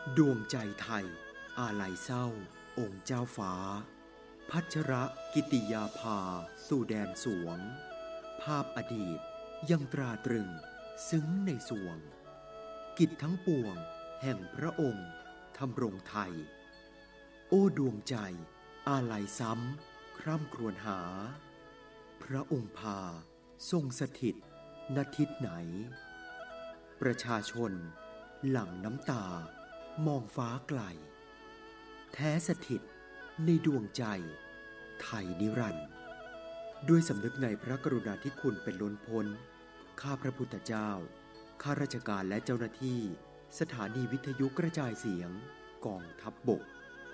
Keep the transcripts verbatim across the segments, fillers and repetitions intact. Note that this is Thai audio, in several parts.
ดวงใจไทยอาลัยเศร้าองค์เจ้าฟ้าพัชรกิติยาภาสู่แดนสวงภาพอดีตยังตราตรึงซึ้งในสวงกิจทั้งปวงแห่งพระองค์ทำรงไทยโอ้ดวงใจอาลัยซ้ำคร่ำครวญหาพระองค์พาทรงสถิตณทิศไหนประชาชนหลั่งน้ำตามองฟ้าไกลแท้สถิตในดวงใจไทยนิรันดร์ด้วยสำนึกในพระกรุณาธิคุณเป็นล้นพ้นข้าพระพุทธเจ้าข้าราชการและเจ้าหน้าที่สถานีวิทยุกระจายเสียงกองทัพบก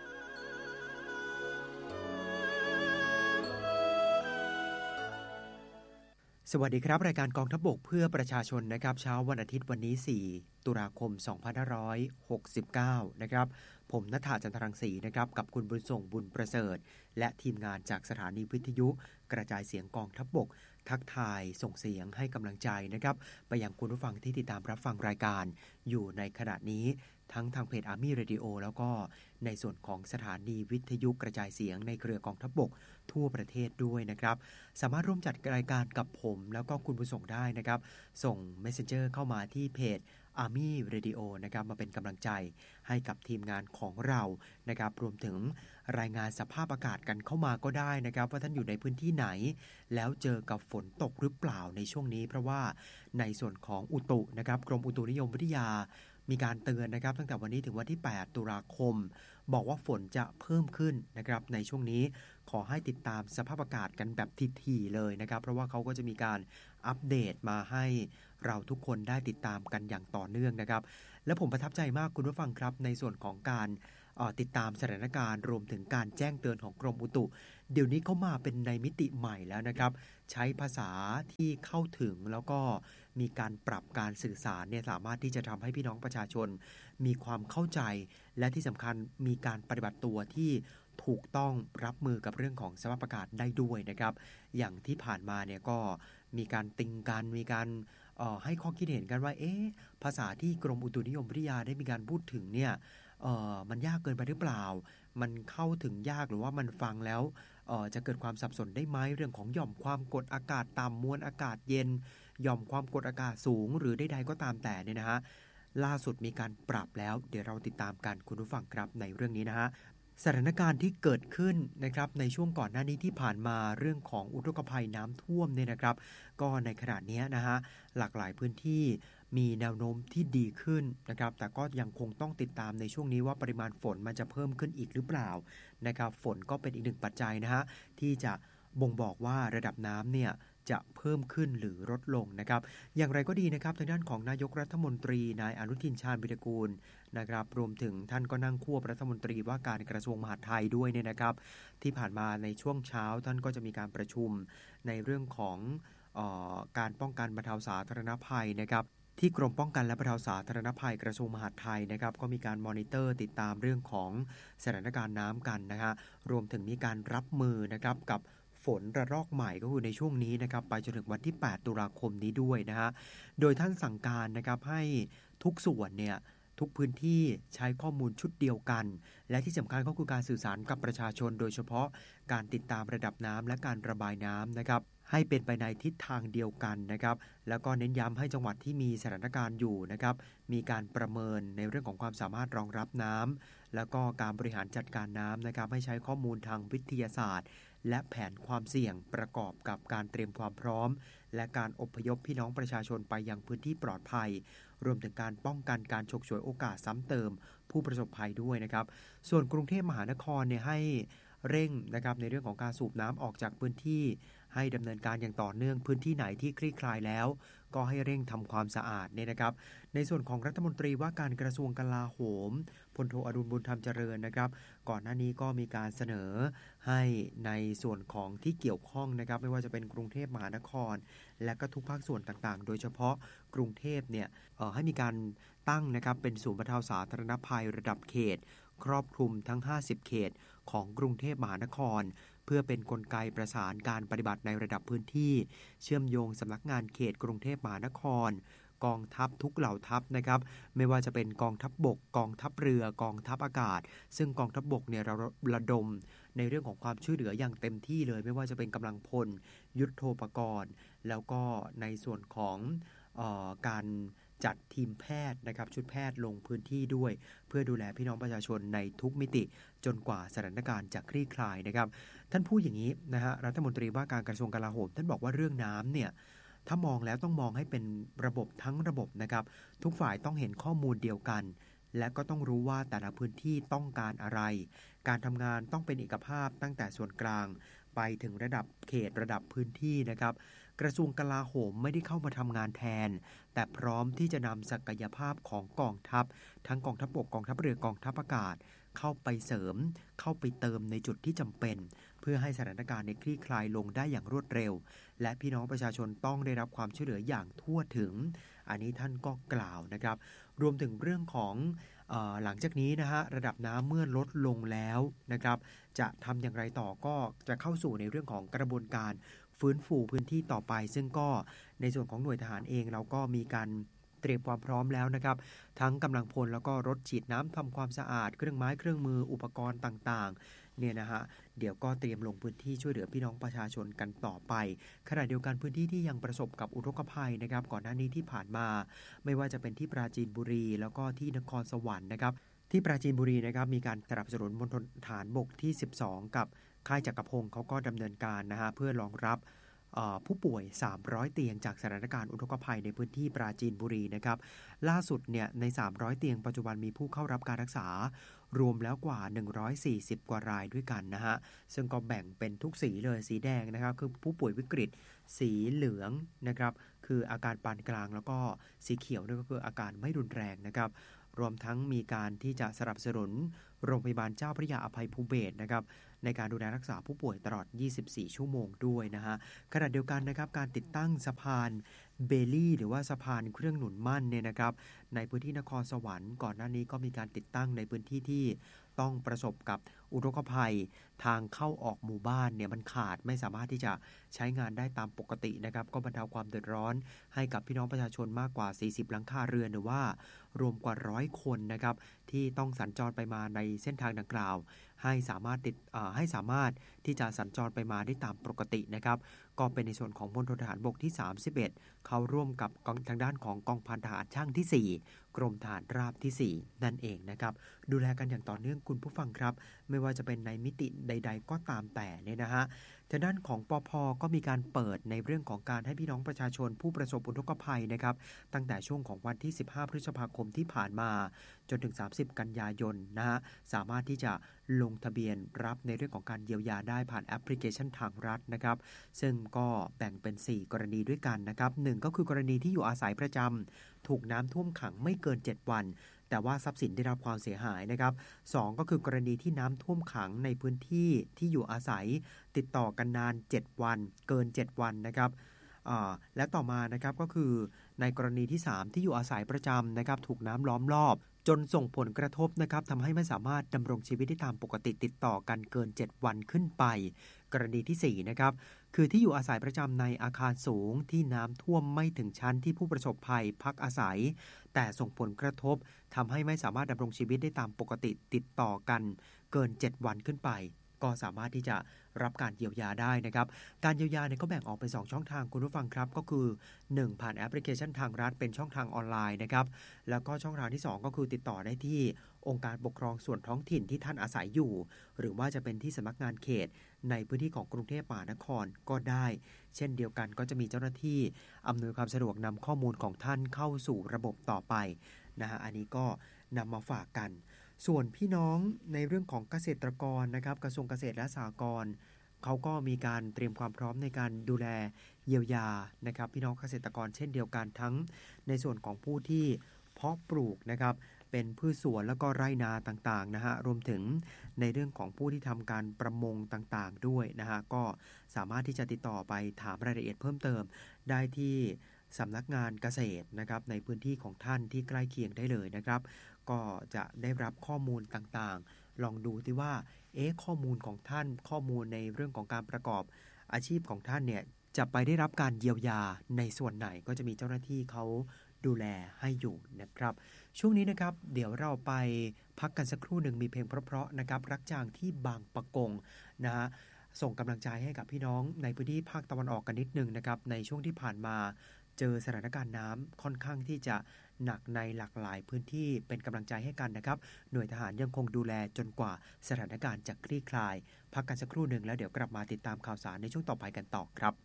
สวัสดีครับรายการกองทัพบกเพื่อประชาชนนะครับเช้าวันอาทิตย์วันนี้สี่ตุลาคมสองพันห้าร้อยหกสิบเก้านะครับผมณฐาจันทรังสีนะครับกับคุณบุญส่งบุญประเสริฐและทีมงานจากสถานีวิทยุกระจายเสียงกองทัพบกทักทายส่งเสียงให้กำลังใจนะครับไปยังคุณผู้ฟังที่ติดตามรับฟังรายการอยู่ในขณะนี้ทั้งทางเพจ Army Radio แล้วก็ในส่วนของสถานีวิทยุกระจายเสียงในเครือกองทัพบกทั่วประเทศด้วยนะครับสามารถร่วมจัดรายการกับผมแล้วก็คุณผู้ส่งได้นะครับส่ง Messenger เข้ามาที่เพจ Army Radio นะครับมาเป็นกำลังใจให้กับทีมงานของเรานะครับรวมถึงรายงานสภาพอากาศกันเข้ามาก็ได้นะครับว่าท่านอยู่ในพื้นที่ไหนแล้วเจอกับฝนตกหรือเปล่าในช่วงนี้เพราะว่าในส่วนของอุตุนะครับกรมอุตุนิยมวิทยามีการเตือนนะครับตั้งแต่วันนี้ถึงวันที่แปดตุลาคมบอกว่าฝนจะเพิ่มขึ้นนะครับในช่วงนี้ขอให้ติดตามสภาพอากาศกันแบบถี่ๆเลยนะครับเพราะว่าเขาก็จะมีการอัปเดตมาให้เราทุกคนได้ติดตามกันอย่างต่อเนื่องนะครับและผมประทับใจมากคุณผู้ฟังครับในส่วนของการติดตามสถานการณ์รวมถึงการแจ้งเตือนของกรมอุตุเดี๋ยวนี้เขามาเป็นในมิติใหม่แล้วนะครับใช้ภาษาที่เข้าถึงแล้วก็มีการปรับการสื่อสารเนี่ยสามารถที่จะทำให้พี่น้องประชาชนมีความเข้าใจและที่สำคัญมีการปฏิบัติตัวที่ถูกต้องรับมือกับเรื่องของสภาพอากาศได้ด้วยนะครับอย่างที่ผ่านมาเนี่ยก็มีการติงกันมีการให้ข้อคิดเห็นกันว่าเอ๊ะภาษาที่กรมอุตุนิยมวิทยาได้มีการพูดถึงเนี่ยเอ่อมันยากเกินไปหรือเปล่ามันเข้าถึงยากหรือว่ามันฟังแล้วเอ่อจะเกิดความสับสนได้ไหมเรื่องของหย่อมความกดอากาศต่ำมวลอากาศเย็นหย่อมความกดอากาศสูงหรือใดๆก็ตามแต่เนี่ยนะฮะล่าสุดมีการปรับแล้วเดี๋ยวเราติดตามกันคุณผู้ฟังครับในเรื่องนี้นะฮะสถานการณ์ที่เกิดขึ้นนะครับในช่วงก่อนหน้านี้ที่ผ่านมาเรื่องของอุทกภัยน้ำท่วมเนี่ยนะครับก็ในขณะนี้นะฮะหลากหลายพื้นที่มีแนวโน้มที่ดีขึ้นนะครับแต่ก็ยังคงต้องติดตามในช่วงนี้ว่าปริมาณฝนมันจะเพิ่มขึ้นอีกหรือเปล่านะครับฝนก็เป็นอีกหนึ่งปัจจัยนะฮะที่จะบ่งบอกว่าระดับน้ำเนี่ยจะเพิ่มขึ้นหรือลดลงนะครับอย่างไรก็ดีนะครับทางด้านของนายกรัฐมนตรีนายอนุทินชาญวิรากูลนะครับรวมถึงท่านก็นั่งควบรัฐมนตรีว่าการกระทรวงมหาดไทยด้วยเนี่ยนะครับที่ผ่านมาในช่วงเช้าท่านก็จะมีการประชุมในเรื่องของเอ่อการป้องกันบรรเทาสาธารณภัยนะครับที่กรมป้องกันและบรรเทาสาธารณภัยกระทรวงมหาดไทยนะครับก็มีการมอนิเตอร์ติดตามเรื่องของสถานการณ์น้ำกันนะฮะรวมถึงมีการรับมือนะครับกับฝนระลอกใหม่ก็คือในช่วงนี้นะครับไปจนถึงวันที่แปดตุลาคมนี้ด้วยนะฮะโดยท่านสั่งการนะครับให้ทุกส่วนเนี่ยทุกพื้นที่ใช้ข้อมูลชุดเดียวกันและที่สำคัญก็คือการสื่อสารกับประชาชนโดยเฉพาะการติดตามระดับน้ำและการระบายน้ำนะครับให้เป็นไปในทิศทางเดียวกันนะครับแล้วก็เน้นย้ำให้จังหวัดที่มีสถานการณ์อยู่นะครับมีการประเมินในเรื่องของความสามารถรองรับน้ำแล้วก็การบริหารจัดการน้ำนะครับให้ใช้ข้อมูลทางวิทยาศาสตร์และแผนความเสี่ยงประกอบกับการเตรียมความพร้อมและการอพยพพี่น้องประชาชนไปยังพื้นที่ปลอดภัยรวมถึงการป้องกันการฉกฉวยโอกาสซ้ำเติมผู้ประสบภัยด้วยนะครับส่วนกรุงเทพมหานครเนี่ยให้เร่งนะครับในเรื่องของการสูบน้ำออกจากพื้นที่ให้ดำเนินการอย่างต่อเนื่องพื้นที่ไหนที่คลี่คลายแล้วก็ให้เร่งทำความสะอาดเนี่ยนะครับในส่วนของรัฐมนตรีว่าการกระทรวงกลาโหมพลโทอดุลบุญธรรมเจริญนะครับก่อนหน้านี้ก็มีการเสนอให้ในส่วนของที่เกี่ยวข้องนะครับไม่ว่าจะเป็นกรุงเทพมหานครและก็ทุกภาคส่วนต่างๆโดยเฉพาะกรุงเทพเนี่ยเอ่อให้มีการตั้งนะครับเป็นศูนย์บรรเทาสาธารณภัยระดับเขตครอบคลุมทั้งห้าสิบเขตของกรุงเทพมหานครเพื่อเป็นกลไกประสานการปฏิบัติในระดับพื้นที่เชื่อมโยงสำนักงานเขตกรุงเทพมหานครกองทัพทุกเหล่าทัพนะครับไม่ว่าจะเป็นกองทัพบกกองทัพเรือกองทัพอากาศซึ่งกองทัพบกเนี่ยเราระดมในเรื่องของความช่วยเหลืออย่างเต็มที่เลยไม่ว่าจะเป็นกำลังพลยุทโธปกรณ์แล้วก็ในส่วนของเอ่อการจัดทีมแพทย์นะครับชุดแพทย์ลงพื้นที่ด้วยเพื่อดูแลพี่น้องประชาชนในทุกมิติจนกว่าสถานการณ์จะคลี่คลายนะครับท่านพูดอย่างนี้นะฮะรัฐมนตรีว่าการกระทรวงกลาโหมท่านบอกว่าเรื่องน้ำเนี่ยถ้ามองแล้วต้องมองให้เป็นระบบทั้งระบบนะครับทุกฝ่ายต้องเห็นข้อมูลเดียวกันและก็ต้องรู้ว่าแต่ละพื้นที่ต้องการอะไรการทำงานต้องเป็นเอกภาพตั้งแต่ส่วนกลางไปถึงระดับเขตระดับพื้นที่นะครับกระทรวงกลาโหมไม่ได้เข้ามาทำงานแทนแต่พร้อมที่จะนำศักยภาพของกองทัพทั้งกองทัพบกกองทัพเรือกองทัพอากาศเข้าไปเสริมเข้าไปเติมในจุดที่จำเป็นเพื่อให้สถานการณ์ในคลี่คลายลงได้อย่างรวดเร็วและพี่น้องประชาชนต้องได้รับความช่วยเหลืออย่างทั่วถึงอันนี้ท่านก็กล่าวนะครับรวมถึงเรื่องของเอ่อหลังจากนี้นะฮะระดับน้ำเมื่อลดลงแล้วนะครับจะทำอย่างไรต่อก็จะเข้าสู่ในเรื่องของกระบวนการฟื้นฟูพื้นที่ต่อไปซึ่งก็ในส่วนของหน่วยทหารเองเราก็มีการเตรียมความพร้อมแล้วนะครับทั้งกำลังพลแล้วก็รถฉีดน้ำทำความสะอาดเครื่องไม้เครื่องมืออุปกรณ์ต่างๆเนี่ยนะฮะเดี๋ยวก็เตรียมลงพื้นที่ช่วยเหลือพี่น้องประชาชนกันต่อไปขณะเดียวกันพื้นที่ที่ยังประสบกับอุทกภัยนะครับก่อนหน้านี้ที่ผ่านมาไม่ว่าจะเป็นที่ปราจีนบุรีแล้วก็ที่นครสวรรค์นะครับที่ปราจีนบุรีนะครับมีการสนับสนุนมณฑลฐานบกที่สิบสองกับค่ายจักรพงศ์เขาก็ดำเนินการนะฮะเพื่อรองรับผู้ป่วยสามร้อยเตียงจากสถานการณ์อุทกภัยในพื้นที่ปราจีนบุรีนะครับล่าสุดเนี่ยในสามร้อยเตียงปัจจุบันมีผู้เข้ารับการรักษารวมแล้วกว่าหนึ่งร้อยสี่สิบกว่ารายด้วยกันนะฮะซึ่งก็แบ่งเป็นทุกสีเลยสีแดงนะครับคือผู้ป่วยวิกฤตสีเหลืองนะครับคืออาการปานกลางแล้วก็สีเขียวนี่ก็คืออาการไม่รุนแรงนะครับรวมทั้งมีการที่จะสนับสนุนโรงพยาบาลเจ้าพระยาอภัยภูเบศรนะครับในการดูแลรักษาผู้ป่วยตลอดยี่สิบสี่ชั่วโมงด้วยนะฮะขณะเดียวกันนะครับการติดตั้งสะพานเบลลี่หรือว่าสะพานเครื่องหนุนมั่นเนี่ยนะครับในพื้นที่นครสวรรค์ก่อนหน้านี้ก็มีการติดตั้งในพื้นที่ที่ต้องประสบกับอุทกภัยทางเข้าออกหมู่บ้านเนี่ยมันขาดไม่สามารถที่จะใช้งานได้ตามปกตินะครับก็บรรเทาความเดือดร้อนให้กับพี่น้องประชาชนมากกว่าสี่สิบหลังคาเรือนหรือว่ารวมกว่าร้อยคนนะครับที่ต้องสัญจรไปมาในเส้นทางดังกล่าวให้สามารถติดให้สามารถที่จะสัญจรไปมาได้ตามปกตินะครับก็เป็นในส่วนของมณฑลทหารบกที่สามสิบเอ็ดเขาร่วมกับทางด้านของกองพันทหารช่างที่สี่กรมทหารราบที่สี่นั่นเองนะครับดูแลกันอย่างต่อเนื่องคุณผู้ฟังครับไม่ว่าจะเป็นในมิติใดๆก็ตามแต่เนี่ยนะฮะทางด้านของปภ.ก็มีการเปิดในเรื่องของการให้พี่น้องประชาชนผู้ประสบอุทกภัยนะครับตั้งแต่ช่วงของวันที่สิบห้าพฤษภาคมที่ผ่านมาจนถึงสามสิบกันยายนนะฮะสามารถที่จะลงทะเบียนรับในเรื่องของการเยียวยาได้ผ่านแอปพลิเคชันทางรัฐนะครับซึ่งก็แบ่งเป็นสี่กรณีด้วยกันนะครับหนึ่งก็คือกรณีที่อยู่อาศัยประจำถูกน้ำท่วมขังไม่เกินเจ็ดวันแต่ว่าทรัพย์สินได้รับความเสียหายนะครับสองก็คือกรณีที่น้ำท่วมขังในพื้นที่ที่อยู่อาศัยติดต่อกันนานเจ็ดวันเกินเจ็ดวันนะครับและต่อมานะครับก็คือในกรณีที่สามที่อยู่อาศัยประจำนะครับถูกน้ำล้อมรอบจนส่งผลกระทบนะครับทำให้ไม่สามารถดำรงชีวิตได้ตามปกติติดต่อกันเกินเจ็ดวันขึ้นไปกรณีที่สี่นะครับคือที่อยู่อาศัยประจำในอาคารสูงที่น้ำท่วมไม่ถึงชั้นที่ผู้ประสบภัยพักอาศัยแต่ส่งผลกระทบทำให้ไม่สามารถดำรงชีวิตได้ตามปกติติดต่อกันเกินเจ็ดวันขึ้นไปก็สามารถที่จะรับการเยียวยาได้นะครับการเยียวยาเนี่ยก็แบ่งออกเป็นสองช่องทางคุณผู้ฟังครับก็คือหนึ่งผ่านแอปพลิเคชันทางรัฐเป็นช่องทางออนไลน์นะครับแล้วก็ช่องทางที่สองก็คือติดต่อได้ที่องค์การปกครองส่วนท้องถิ่นที่ท่านอาศัยอยู่หรือว่าจะเป็นที่สำนักงานเขตในพื้นที่ของกรุงเทพมหานครก็ได้เช่นเดียวกันก็จะมีเจ้าหน้าที่อำนวยความสะดวกนำข้อมูลของท่านเข้าสู่ระบบต่อไปนะฮะอันนี้ก็นำมาฝากกันส่วนพี่น้องในเรื่องของเกษตรกรนะครับกระทรวงเกษตรและสหกรณ์เขาก็มีการเตรียมความพร้อมในการดูแลเยียวยานะครับพี่น้องเกษตรกรเช่นเดียวกันทั้งในส่วนของผู้ที่เพาะปลูกนะครับเป็นพืชสวนแล้วก็ไร่นาต่างๆนะฮะรวมถึงในเรื่องของผู้ที่ทำการประมงต่างๆด้วยนะฮะก็สามารถที่จะติดต่อไปถามรายละเอียดเพิ่มเติมได้ที่สำนักงานเกษตรนะครับในพื้นที่ของท่านที่ใกล้เคียงได้เลยนะครับก็จะได้รับข้อมูลต่างๆลองดูที่ว่าเอ๊ะข้อมูลของท่านข้อมูลในเรื่องของการประกอบอาชีพของท่านเนี่ยจะไปได้รับการเยียวยาในส่วนไหนก็จะมีเจ้าหน้าที่เขาดูแลให้อยู่นะครับช่วงนี้นะครับเดี๋ยวเราไปพักกันสักครู่หนึ่งมีเพลงเพราะๆนะครับรักจางที่บางปะกงนะฮะส่งกำลังใจให้กับพี่น้องในพื้นที่ภาคตะวันออกกันนิดนึงนะครับในช่วงที่ผ่านมาเจอสถานการณ์น้ำค่อนข้างที่จะหนักในหลากหลายพื้นที่เป็นกำลังใจให้กันนะครับหน่วยทหารยังคงดูแลจนกว่าสถานการณ์จะคลี่คลายพักกันสักครู่หนึ่งแล้วเดี๋ยวกลับมาติดตามข่าวสารในช่วงต่อไปกันต่อครับ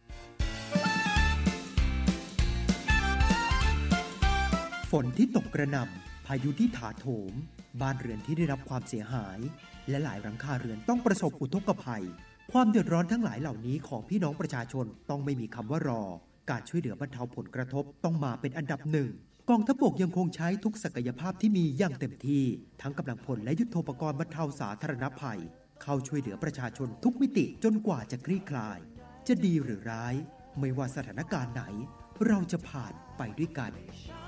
ฝนที่ตกกระหน่ำพายุที่ถาโถมบ้านเรือนที่ได้รับความเสียหายและหลายหลังคาเรือนต้องประสบอุทกภัยความเดือดร้อนทั้งหลายเหล่านี้ของพี่น้องประชาชนต้องไม่มีคำว่ารอการช่วยเหลือบรรเทาผลกระทบต้องมาเป็นอันดับหนึ่งกองทัพบกยังคงใช้ทุกศักยภาพที่มีอย่างเต็มที่ทั้งกำลังพลและยุทโธปกรณ์บรรเทาสาธารณภัยเข้าช่วยเหลือประชาชนทุกมิติจนกว่าจะคลี่คลายจะดีหรือร้ายไม่ว่าสถานการณ์ไหนเราจะผ่านไปด้วยกัน